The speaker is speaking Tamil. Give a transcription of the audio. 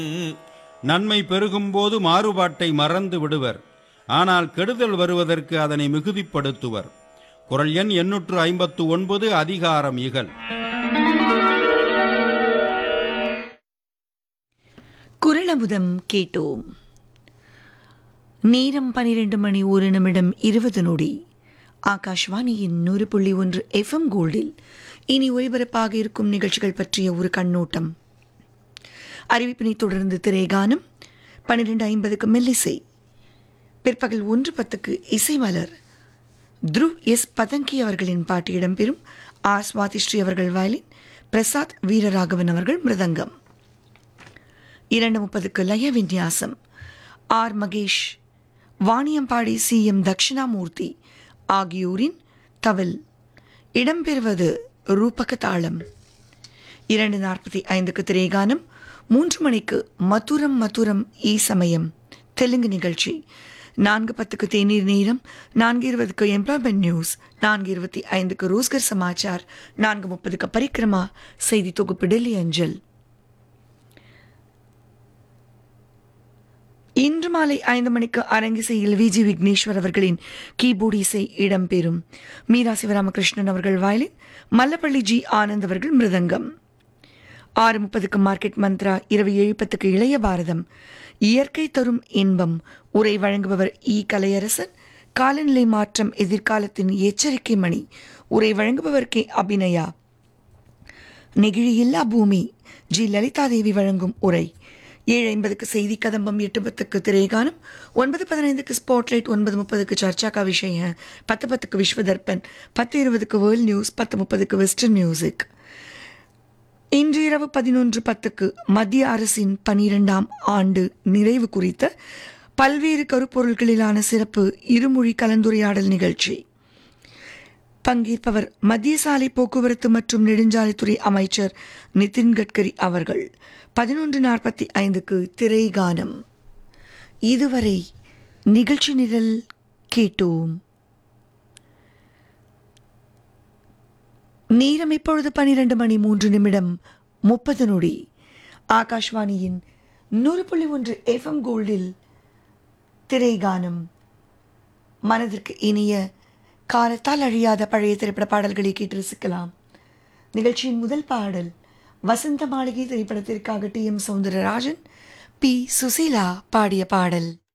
நன்மை பெருகும்போது மாறுபாட்டை மறந்து விடுவர். ஆனால் கெடுதல் வருவதற்கு அதனை மிகுதிப்படுத்துவர். குறள் எண் 859 அதிகாரம் இகல். குறளமுதம் கேட்டோம். நேரம் 12:01 ஆகாஷ்வாணியின் 100.1 FM கோல்டில் இனி ஒலிபரப்பாக இருக்கும் நிகழ்ச்சிகள் பற்றிய ஒரு கண்ணோட்டம். அறிவிப்பினை தொடர்ந்து திரைகானம். 12:50 மெல்லிசை. பிற்பகல் 1:10 இசைமலர். துருவ் எஸ் பதங்கி அவர்களின் பாட்டு இடம்பெறும். ஆர் சுவாதிஸ்ரீ அவர்கள் வயலின், பிரசாத் வீரராகவன் அவர்கள் மிருதங்கம். 2:30 லய விந்யாசம். ஆர் மகேஷ், வாணியம்பாடி CM தட்சிணாமூர்த்தி ஆகியோரின் தவில். இடம்பெறுவது ரூபக தாளம். 2:45 திரைகானம். 3 மணிக்கு மதுரம் மதுரம் ஈ சமயம் தெலுங்கு நிகழ்ச்சி. 4:10 தேநீர் நேரம். 4:20 எம்ப்ளாய்மெண்ட் நியூஸ். 4:25 ரோஸ்கர் சமாச்சார். 4:30 பரிக்கிரமா செய்தி தொகுப்பு டெல்லி அஞ்சல். இன்று மாலை 5 மணிக்கு அரங்கிசையில் VG விக்னேஸ்வர் அவர்களின் கீபோர்டு இசை இடம்பெறும். மீரா சிவராமகிருஷ்ணன் அவர்கள் வயலின், மல்லப்பள்ளி G ஆனந்த் அவர்கள் மிருதங்கம். 6:30 மார்க்கெட் மந்த்ரா. இரவு 7:10 இளைய பாரதம், இயற்கை தரும் இன்பம். உரை வழங்குபவர் கலையரசன். காலநிலை மாற்றம் எதிர்காலத்தின் எச்சரிக்கை மணி. உரை வழங்குபவர் அபிநயா. நெகிழியில்லா பூமி G லலிதாதேவி வழங்கும் உரை. 7:50 செய்தி கதம்பம். 8:10 திரைகானம். 9:15 ஸ்பாட்லைட். 9:30 சர்ச்சா கா விஷய. 10:10 Vishwa Darpan. 10:20 world news. 10:30 western music. இன்று இரவு 11:10 மத்திய அரசின் 12ஆம் ஆண்டு நிறைவு குறித்த பல்வேறு கருப்பொருள்களிலான சிறப்பு இருமொழி கலந்துரையாடல் நிகழ்ச்சி. பங்கேற்பவர் மத்திய சாலை போக்குவரத்து மற்றும் நெடுஞ்சாலைத்துறை அமைச்சர் நிதின் கட்கரி அவர்கள். 11:45 திரைகானம். இதுவரை நிகழ்ச்சி நிரல் கேட்டோம். நேரம் இப்பொழுது 12:03 ஆகாஷ்வாணியின் 100.1 FM கோல்டில் திரைகானம். மனதிற்கு இனிய காலத்தால் அழியாத பழைய திரைப்பட பாடல்களை கேட்டு ரசிக்கலாம். நிகழ்ச்சியின் முதல் பாடல் வசந்த மாளிகை திரைப்படத்திற்காக TM சௌந்தரராஜன், P சுசீலா பாடிய பாடல்.